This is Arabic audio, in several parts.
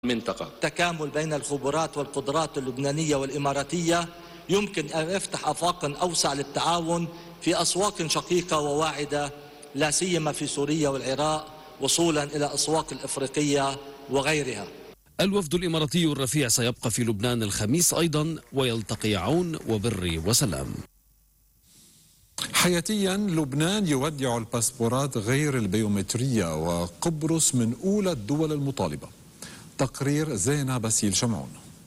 المنطقة. التكامل بين الخبرات والقدرات اللبنانية والإماراتية يمكن أن يفتح آفاقا أوسع للتعاون في أسواق شقيقة وواعدة، لا سيما في سوريا والعراق، وصولا إلى أسواق الإفريقية وغيرها. الوفد الإماراتي الرفيع سيبقى في لبنان الخميس أيضا، ويلتقي عون وبري وسلام. حياتيا، لبنان يودع الباسبورات غير البيومترية، وقبرص من أولى الدول المطالبة. تقرير زينة باسيل شمعون.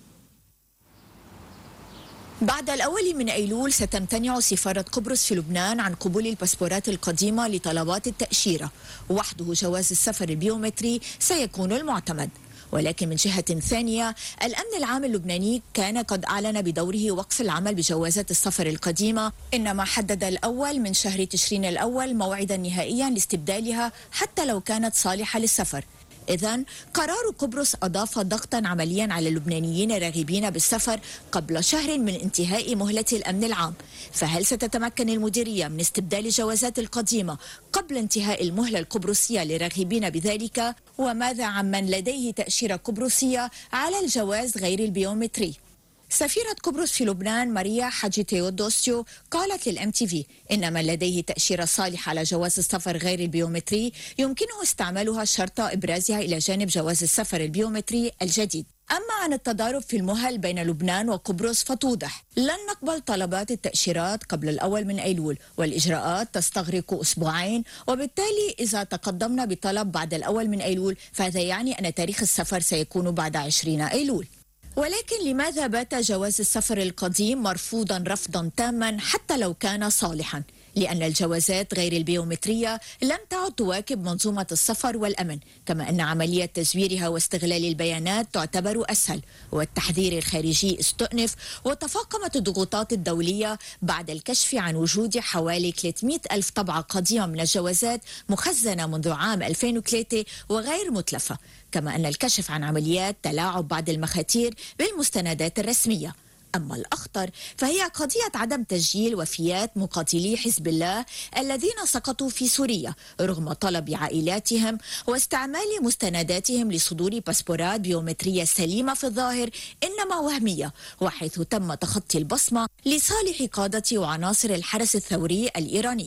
بعد الأول من أيلول ستمتنع سفارة قبرص في لبنان عن قبول الباسبورات القديمة لطلبات التأشيرة، وحده جواز السفر البيومتري سيكون المعتمد. ولكن من جهة ثانية، الأمن العام اللبناني كان قد أعلن بدوره وقف العمل بجوازات السفر القديمة، إنما حدد الأول من شهر تشرين الأول موعدا نهائيا لاستبدالها حتى لو كانت صالحة للسفر. إذن قرار قبرص أضاف ضغطا عمليا على اللبنانيين الراغبين بالسفر قبل شهر من انتهاء مهلة الأمن العام. فهل ستتمكن المديرية من استبدال الجوازات القديمة قبل انتهاء المهلة القبرصية للراغبين بذلك؟ وماذا عن من لديه تأشيرة قبرصية على الجواز غير البيومتري؟ سفيرة قبرص في لبنان ماريا حاجي تيودوسيو قالت للMTV إن من لديه تأشيرة صالحة على جواز السفر غير البيومتري يمكنه استعمالها شرط إبرازها إلى جانب جواز السفر البيومتري الجديد. أما عن التضارب في المهل بين لبنان وقبرص فتوضح: لن نقبل طلبات التأشيرات قبل الأول من أيلول، والإجراءات تستغرق أسبوعين، وبالتالي إذا تقدمنا بطلب بعد الأول من أيلول فهذا يعني أن تاريخ السفر سيكون بعد 20 أيلول. ولكن لماذا بات جواز السفر القديم مرفوضا رفضا تاما حتى لو كان صالحا؟ لأن الجوازات غير البيومترية لم تعد تواكب منظومة السفر والأمن، كما أن عملية تزويرها واستغلال البيانات تعتبر أسهل، والتحذير الخارجي استؤنف، وتفاقمت الضغوطات الدولية بعد الكشف عن وجود حوالي 300 ألف طبعة قديمة من الجوازات مخزنة منذ عام 2003 وغير متلفة، كما أن الكشف عن عمليات تلاعب بعض المخاتير بالمستندات الرسمية. أما الأخطر فهي قضية عدم تسجيل وفيات مقاتلي حزب الله الذين سقطوا في سوريا رغم طلب عائلاتهم واستعمال مستنداتهم لصدور باسبورات بيومترية سليمة في الظاهر إنما وهمية، وحيث تم تخطي البصمة لصالح قادة وعناصر الحرس الثوري الإيراني.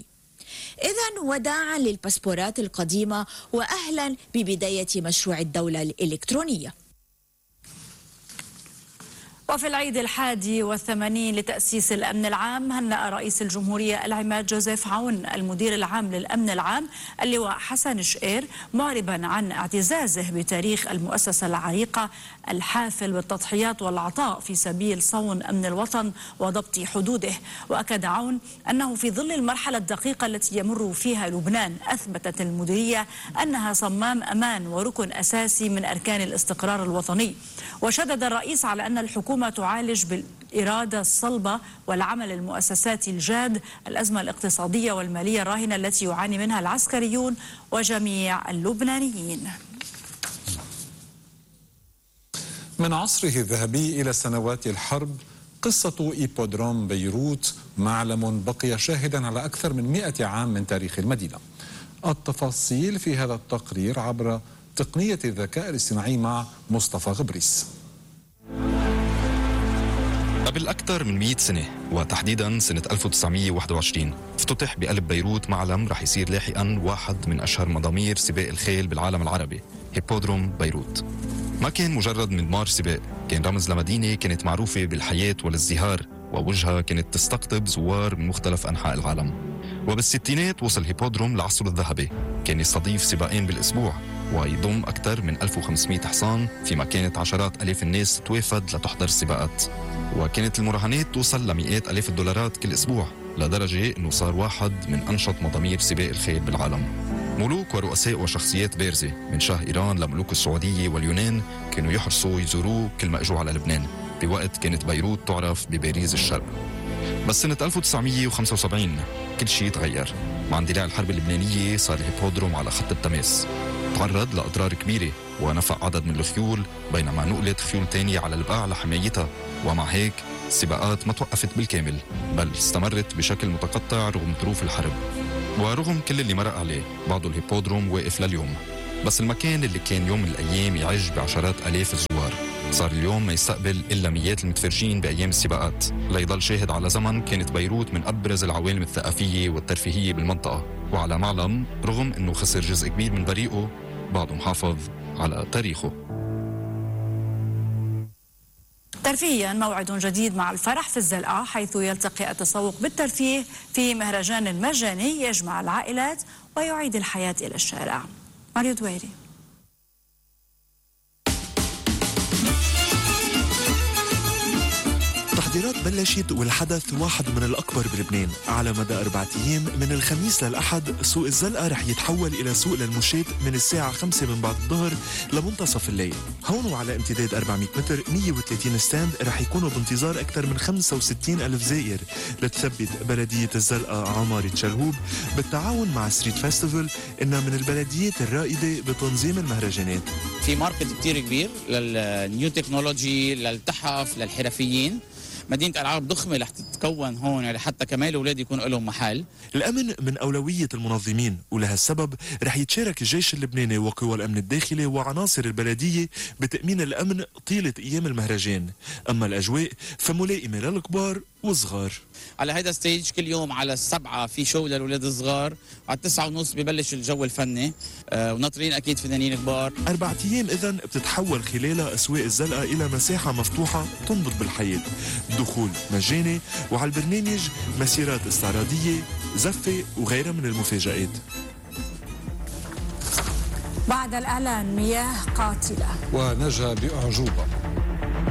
إذن وداعا للباسبورات القديمة وأهلا ببداية مشروع الدولة الإلكترونية. وفي العيد 81 لتأسيس الأمن العام، هنأ رئيس الجمهورية العماد جوزيف عون المدير العام للأمن العام اللواء حسن شقير، معربا عن اعتزازه بتاريخ المؤسسة العريقة الحافل بالتضحيات والعطاء في سبيل صون أمن الوطن وضبط حدوده. وأكد عون أنه في ظل المرحلة الدقيقة التي يمر فيها لبنان أثبتت المديرية أنها صمام أمان وركن أساسي من أركان الاستقرار الوطني. وشدد الرئيس على أن الحكومة تعالج بالإرادة الصلبة والعمل المؤسساتي الجاد الأزمة الاقتصادية والمالية الراهنة التي يعاني منها العسكريون وجميع اللبنانيين. من عصره الذهبي إلى سنوات الحرب، قصة إيبودروم بيروت معلم بقي شاهدا على أكثر من 100 عام من تاريخ المدينة. التفاصيل في هذا التقرير عبر تقنية الذكاء الاصطناعي مع مصطفى غبريس. قبل أكثر من 100 سنة، وتحديدا سنة 1921، افتتح بقلب بيروت معلم رح يصير لاحقا واحد من أشهر مضامير سباق الخيل بالعالم العربي، هيبودروم بيروت. ما كان مجرد مضمار سباق، كان رمز لمدينة كانت معروفة بالحياة والازدهار، ووجهها كانت تستقطب زوار من مختلف أنحاء العالم. وبالستينات وصل هيبودروم لعصره الذهبي، كان يستضيف سباقين بالأسبوع ويضم أكثر من 1500 حصان، فيما كانت عشرات ألاف الناس توافد لتحضر السباقات. وكانت المراهنات توصل لمئات ألاف الدولارات كل أسبوع، لدرجة أنه صار واحد من أنشط مضامير سباق الخيل بالعالم. ملوك ورؤساء وشخصيات بارزة من شاه إيران لملوك السعودية واليونان كانوا يحرصوا يزوروه كل ما اجوا على لبنان، بوقت كانت بيروت تعرف بباريس الشرق. بس سنة 1975 كل شيء تغير. مع اندلاع الحرب اللبنانية صار هيبودروم على خط التماس، تعرض لأضرار كبيرة ونفق عدد من الخيول، بينما نقلت خيول تانية على البقاع لحمايتها. ومع هيك السباقات ما توقفت بالكامل، بل استمرت بشكل متقطع رغم ظروف الحرب. ورغم كل اللي مرق عليه، بعض الهيبودروم واقف لليوم. بس المكان اللي كان يوم من الأيام يعج بعشرات آلاف الزوار صار اليوم ما يستقبل إلا مئات المتفرجين بأيام السباقات. ليضل شاهد على زمن كانت بيروت من أبرز العوالم الثقافية والترفيهية بالمنطقة، وعلى معلم رغم أنه خسر جزء كبير من بريقه بعده محافظ على تاريخه. ترفيهيا موعد جديد مع الفرح في الزلقة، حيث يلتقي التسوق بالترفيه في مهرجان مجاني يجمع العائلات ويعيد الحياة إلى الشارع. ماريو دويري. التحضيرات بلشت والحدث واحد من الأكبر بلبنان. على مدى 4 أيام من الخميس للأحد سوق الزلقة رح يتحول إلى سوق للمشاة من الساعة 5 من بعد الظهر لمنتصف الليل. هون وعلى امتداد 400 متر 130 ستاند رح يكونوا بانتظار أكثر من 65 ألف زائر لتثبت بلدية الزلقة عمارة شلهوب بالتعاون مع ستريت فيستيفال إنها من البلديات الرائدة بتنظيم المهرجانات. في ماركت كتير كبير للنيو تكنولوجي، للتحف، للحرفيين. مدينة ألعاب ضخمة رح تتكون هون لحتى كمان الأولاد يكون لهم محل. الأمن من أولوية المنظمين، ولهالسبب رح يتشارك الجيش اللبناني وقوى الأمن الداخلي وعناصر البلدية بتأمين الأمن طيلة أيام المهرجان. أما الأجواء فملائمة للكبار والصغار. على هيدا ستيج كل يوم على 7 في شو للأولاد الصغار، على 9:30 ببلش الجو الفني، وناطرين أكيد فنانين كبار. 4 أيام إذن بتتحول خلالها أسواق الزلقة إلى مساحة مفتوحة تنبض بالحياة. الدخول مجاني، وعلى البرنامج مسيرات استعراضية، زفة وغيرها من المفاجآت. بعد الإعلان مياه قاتلة ونجا بأعجوبة.